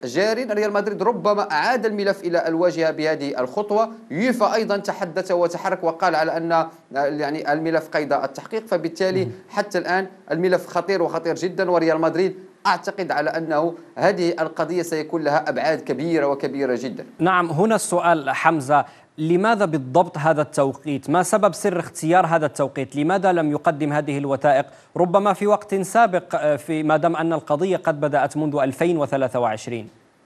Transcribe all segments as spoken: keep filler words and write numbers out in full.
جار. ريال مدريد ربما أعاد الملف إلى الواجهة بهذه الخطوة. يوفا أيضا تحدث وتحرك وقال على أن يعني الملف قيد التحقيق، فبالتالي حتى الآن الملف خطير وخطير جدا، وريال مدريد أعتقد على أنه هذه القضية سيكون لها أبعاد كبيرة وكبيرة جدا. نعم، هنا السؤال حمزة، لماذا بالضبط هذا التوقيت؟ ما سبب سر اختيار هذا التوقيت؟ لماذا لم يقدم هذه الوثائق ربما في وقت سابق، في ما دام أن القضية قد بدأت منذ ألفين وثلاثة وعشرين؟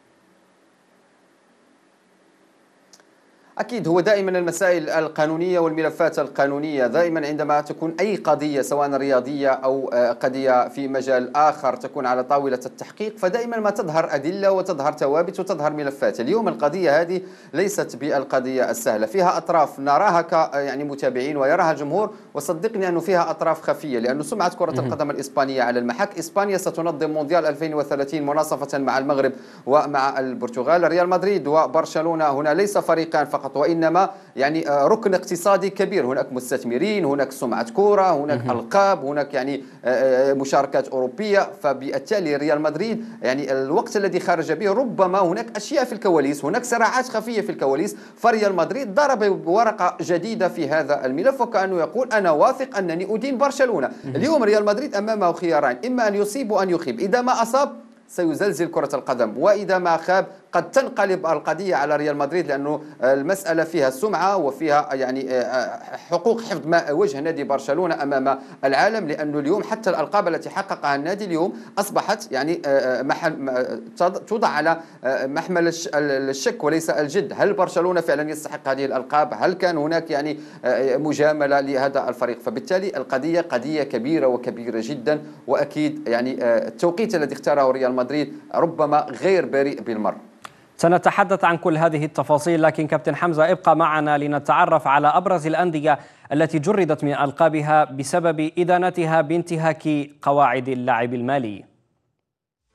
أكيد هو دائما المسائل القانونية والملفات القانونية دائما عندما تكون أي قضية سواء رياضية أو قضية في مجال آخر تكون على طاولة التحقيق، فدائما ما تظهر أدلة وتظهر ثوابت وتظهر ملفات. اليوم القضية هذه ليست بالقضية السهلة، فيها أطراف نراها ك يعني متابعين ويراها الجمهور، وصدقني أنه فيها أطراف خفية، لأن سمعة كرة القدم الإسبانية على المحك. إسبانيا ستنظم مونديال ألفين وثلاثين مناصفة مع المغرب ومع البرتغال. ريال مدريد وبرشلونة هنا ليس فريقان فقط، وإنما يعني ركن اقتصادي كبير. هناك مستثمرين، هناك سمعة كورة، هناك ألقاب، هناك يعني مشاركات أوروبية. فبالتالي ريال مدريد يعني الوقت الذي خرج به ربما هناك أشياء في الكواليس، هناك صراعات خفية في الكواليس. فريال مدريد ضرب بورقة جديدة في هذا الملف، وكأنه يقول أنا واثق أنني أدين برشلونة. اليوم ريال مدريد أمامه خيارين، إما أن يصيب وأن يخيب. إذا ما أصاب سيزلزل كرة القدم، وإذا ما خاب قد تنقلب القضية على ريال مدريد، لأنه المسألة فيها سمعة وفيها يعني حقوق حفظ ما وجه نادي برشلونة أمام العالم. لأنه اليوم حتى الألقاب التي حققها النادي اليوم أصبحت يعني محل توضع على محمل الشك وليس الجد. هل برشلونة فعلا يستحق هذه الألقاب؟ هل كان هناك يعني مجاملة لهذا الفريق؟ فبالتالي القضية قضية كبيرة وكبيرة جدا، وأكيد يعني التوقيت الذي اختاره ريال مدريد ربما غير بريء بالمرة. سنتحدث عن كل هذه التفاصيل، لكن كابتن حمزة ابقى معنا لنتعرف على أبرز الأندية التي جردت من ألقابها بسبب إدانتها بانتهاك قواعد اللعب المالي.